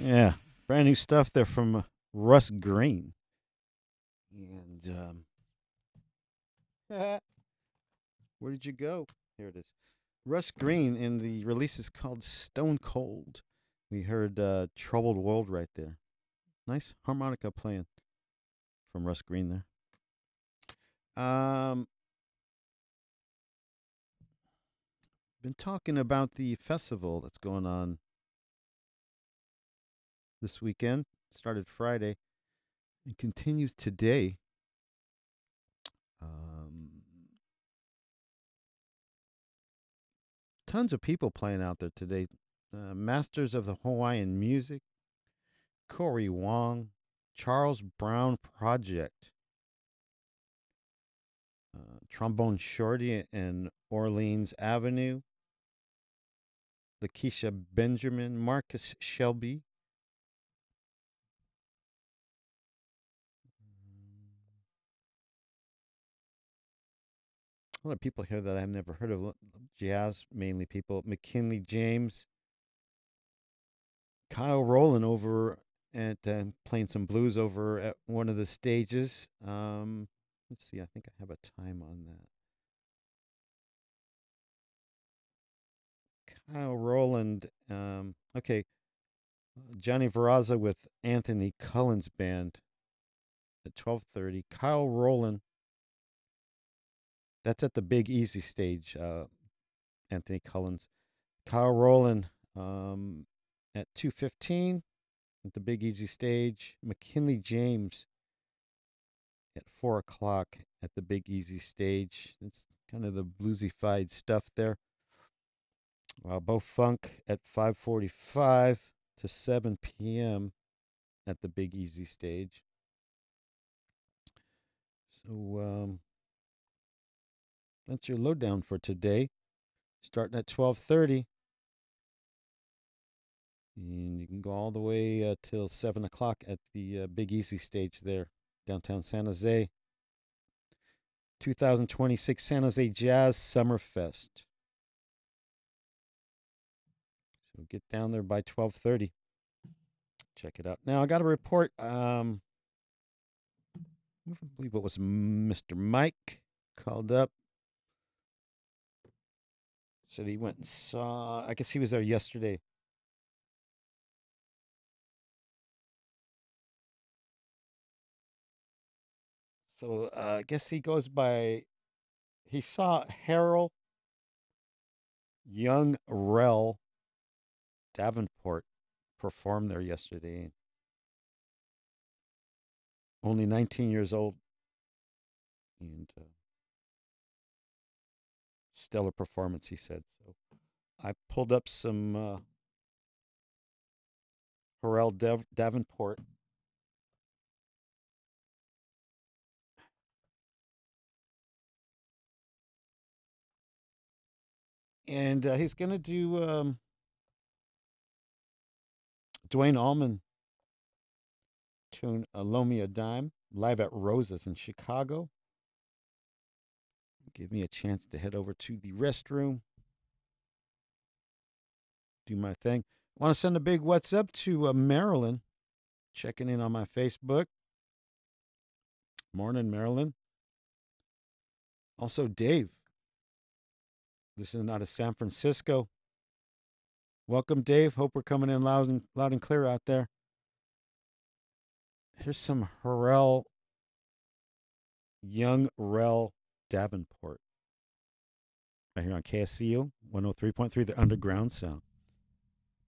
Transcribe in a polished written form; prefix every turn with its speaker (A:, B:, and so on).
A: Yeah, brand new stuff there from Russ Green. And where did you go? Here it is. Russ Green, and the release is called Stone Cold. We heard Troubled World right there. Nice harmonica playing from Russ Green there. Um, been talking about the festival that's going on this weekend. Started Friday and continues today. Um, Tons of people playing out there today. Masters of the Hawaiian Music, Corey Wong, Charles Brown Project, Trombone Shorty and Orleans Avenue, Lakeisha Benjamin, Marcus Shelby. A lot of people here that I've never heard of. Jazz, mainly people. McKinley James, Kyle Rowland over at playing some blues over at one of the stages. Let's see, I think I have a time on that. Kyle Rowland. Okay, Johnny Veraza with Anthony Cullen's band at 12:30. Kyle Rowland. That's at the Big Easy stage. Anthony Cullen's. Kyle Rowland at 2:15 at the Big Easy stage. McKinley James at 4 o'clock at the Big Easy stage. It's kind of the bluesy-fied stuff there. Bo Funk at 5:45 to 7 p.m. at the Big Easy stage. So that's your lowdown for today. Starting at 12:30, and you can go all the way till 7 o'clock at the Big Easy stage there, downtown San Jose. 2026 San Jose Jazz Summerfest. So get down there by 12:30. Check it out. Now I got a report. I believe it was Mr. Mike called up. Said he went and saw. I guess he was there yesterday. So I guess he goes by. He saw Harold Young Rel Davenport perform there yesterday. Only 19 years old, and stellar performance, he said. So I pulled up some Harrell Davenport. And he's going to do Dwayne Allman tune Loan Me a Dime live at Rosa's in Chicago. Give me a chance to head over to the restroom, do my thing. I want to send a big what's up to Marilyn, checking in on my Facebook. Morning, Marilyn. Also, Dave, listening out of San Francisco. Welcome, Dave. Hope we're coming in loud and clear out there. Here's some Harrell Young Rel Davenport right here on KSCU 103.3, the underground sound.